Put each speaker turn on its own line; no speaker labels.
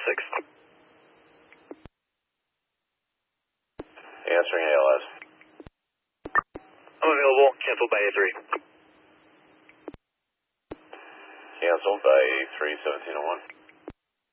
6.
Answering ALS.
I'm available. Canceled by A3.
Canceled by A3, 1701.